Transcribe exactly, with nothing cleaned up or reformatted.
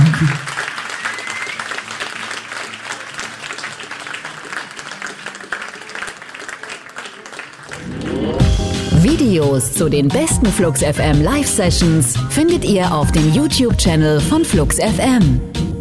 Danke. Videos zu den besten Flux F M Live-Sessions findet ihr auf dem YouTube-Channel von Flux F M.